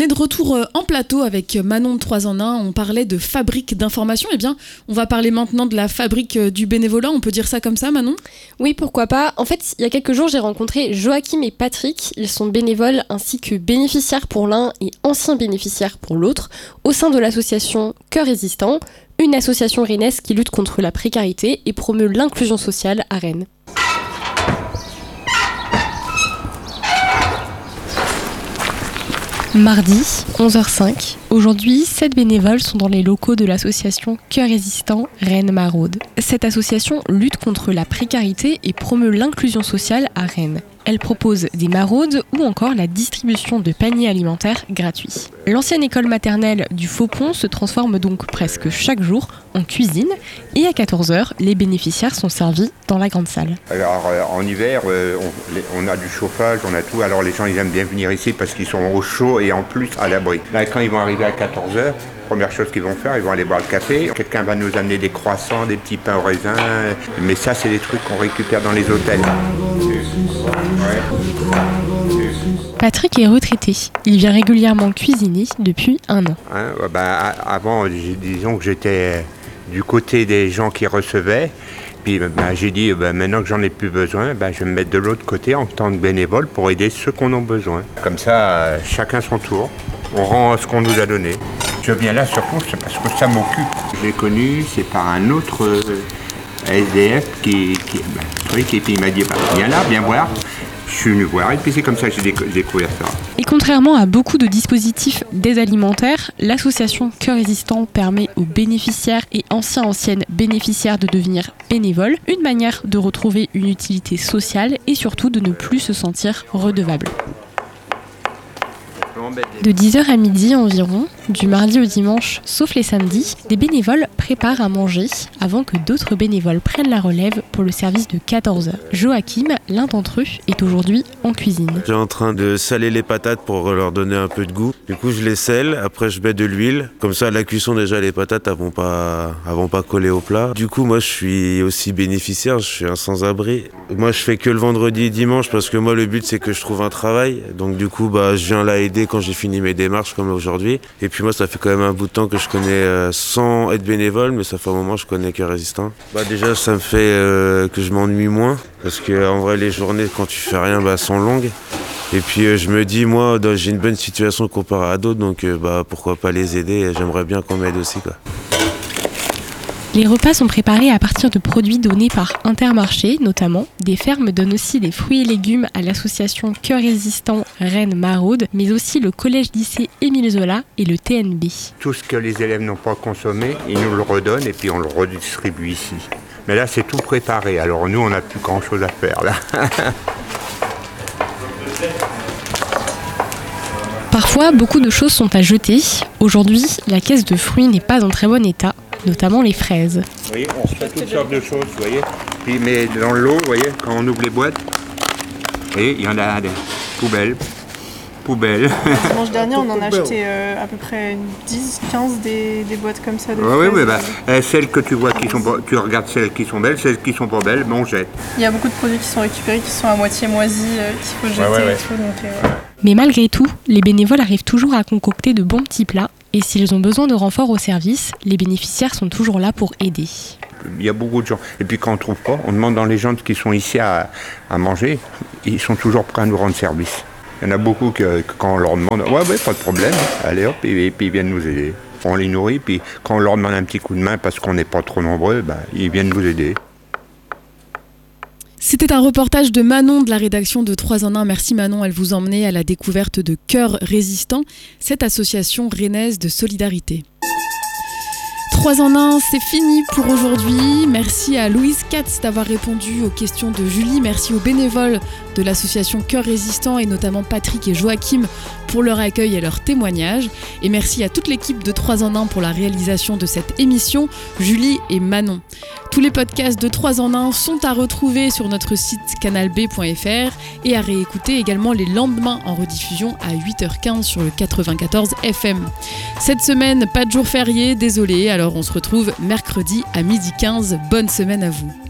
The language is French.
est de retour en plateau avec Manon de 3 en 1. On parlait de fabrique d'information. Eh bien, on va parler maintenant de la fabrique du bénévolat. On peut dire ça comme ça, Manon ? Oui, pourquoi pas. En fait, il y a quelques jours, j'ai rencontré Joachim et Patrick. Ils sont bénévoles ainsi que bénéficiaires pour l'un et anciens bénéficiaires pour l'autre au sein de l'association Cœur Résistant, une association rennaise qui lutte contre la précarité et promeut l'inclusion sociale à Rennes. Mardi, 11h05. Aujourd'hui, 7 bénévoles sont dans les locaux de l'association Cœur Résistant Rennes-Maraude. Cette association lutte contre la précarité et promeut l'inclusion sociale à Rennes. Elle propose des maraudes ou encore la distribution de paniers alimentaires gratuits. L'ancienne école maternelle du Faux-Pont se transforme donc presque chaque jour en cuisine et à 14h, les bénéficiaires sont servis dans la grande salle. Alors en hiver, on a du chauffage, on a tout. Alors les gens ils aiment bien venir ici parce qu'ils sont au chaud et en plus à l'abri. Là quand ils vont arriver à 14h, première chose qu'ils vont faire, ils vont aller boire le café. Quelqu'un va nous amener des croissants, des petits pains au raisin. Mais ça c'est des trucs qu'on récupère dans les hôtels. Patrick est retraité. Il vient régulièrement cuisiner depuis 1 an. Avant, disons que j'étais du côté des gens qui recevaient. Puis j'ai dit, maintenant que j'en ai plus besoin, je vais me mettre de l'autre côté en tant que bénévole pour aider ceux qui en ont besoin. Comme ça, chacun son tour. On rend ce qu'on nous a donné. Je viens là surtout parce que ça m'occupe. Je l'ai connu, c'est par un autre SDF qui m'a dit, viens là, viens voir. Je suis venu voir et puis c'est comme ça que j'ai découvert ça. Et contrairement à beaucoup de dispositifs d'aide alimentaire, l'association Cœur Résistant permet aux bénéficiaires et anciennes bénéficiaires de devenir bénévoles, une manière de retrouver une utilité sociale et surtout de ne plus se sentir redevable. De 10h à midi environ, du mardi au dimanche, sauf les samedis, des bénévoles préparent à manger avant que d'autres bénévoles prennent la relève pour le service de 14h. Joachim, l'un d'entre eux, est aujourd'hui en cuisine. Je suis en train de saler les patates pour leur donner un peu de goût. Du coup, je les sèle, après je mets de l'huile. Comme ça, à la cuisson, déjà, les patates ne vont pas coller au plat. Du coup, moi, je suis aussi bénéficiaire, je suis un sans-abri. Moi, je fais que le vendredi et dimanche parce que moi, le but, c'est que je trouve un travail. Donc, du coup, je viens là aider quand j'ai fini mes démarches comme aujourd'hui. Et puis moi, ça fait quand même un bout de temps que je connais, sans être bénévole, mais ça fait un moment que je connais Cœur Résistant. Déjà, ça me fait que je m'ennuie moins, parce qu'en vrai, les journées, quand tu fais rien, sont longues. Et puis je me dis, moi, j'ai une bonne situation comparée à d'autres, donc pourquoi pas les aider. J'aimerais bien qu'on m'aide aussi, quoi. Les repas sont préparés à partir de produits donnés par Intermarché, notamment. Des fermes donnent aussi des fruits et légumes à l'association Cœur Résistant Rennes-Maraude, mais aussi le collège-lycée Émile Zola et le TNB. Tout ce que les élèves n'ont pas consommé, ils nous le redonnent et puis on le redistribue ici. Mais là, c'est tout préparé. Alors nous, on n'a plus grand-chose à faire, là. Parfois, beaucoup de choses sont à jeter. Aujourd'hui, la caisse de fruits n'est pas en très bon état, notamment les fraises. Vous voyez, on fait toutes sortes de choses, vous voyez. Puis, mais dans l'eau, vous voyez, quand on ouvre les boîtes, et il y en a des poubelles. Dimanche dernier, on en a acheté à peu près 10-15 des boîtes comme ça de fraises. Celles que tu vois tu regardes celles qui sont belles, celles qui sont pas belles, on jette. Il y a beaucoup de produits qui sont récupérés, qui sont à moitié moisis, qu'il faut jeter et tout. Donc, Mais malgré tout, les bénévoles arrivent toujours à concocter de bons petits plats. Et s'ils ont besoin de renforts au service, les bénéficiaires sont toujours là pour aider. Il y a beaucoup de gens. Et puis quand on ne trouve pas, on demande dans les gens qui sont ici à manger, ils sont toujours prêts à nous rendre service. Il y en a beaucoup que quand on leur demande, pas de problème, allez hop, et puis ils viennent nous aider. On les nourrit, puis quand on leur demande un petit coup de main parce qu'on n'est pas trop nombreux, ils viennent nous aider. C'était un reportage de Manon de la rédaction de 3 en 1. Merci Manon, elle vous emmenait à la découverte de Cœur Résistant, cette association rennaise de solidarité. 3 en 1, c'est fini pour aujourd'hui. Merci à Louise Katz d'avoir répondu aux questions de Julie. Merci aux bénévoles de l'association Cœur Résistant et notamment Patrick et Joachim pour leur accueil et leur témoignage. Et merci à toute l'équipe de 3 en 1 pour la réalisation de cette émission, Julie et Manon. Tous les podcasts de 3 en 1 sont à retrouver sur notre site canalb.fr et à réécouter également les lendemains en rediffusion à 8h15 sur le 94 FM. Cette semaine, pas de jour férié, désolé, alors on se retrouve mercredi à 12h15. Bonne semaine à vous.